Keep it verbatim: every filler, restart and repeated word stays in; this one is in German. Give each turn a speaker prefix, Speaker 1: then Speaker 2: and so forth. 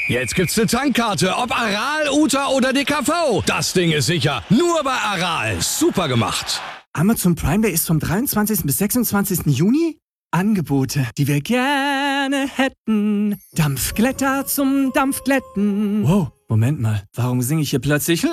Speaker 1: Jetzt gibt's eine Tankkarte, ob Aral, Uta oder D K V. Das Ding ist sicher. Nur bei Aral. Super gemacht.
Speaker 2: Amazon Prime Day ist vom dreiundzwanzigsten bis sechsundzwanzigsten Juni. Angebote, die wir gerne hätten. Dampfglätter zum Dampfglätten. Wow, Moment mal. Warum singe ich hier plötzlich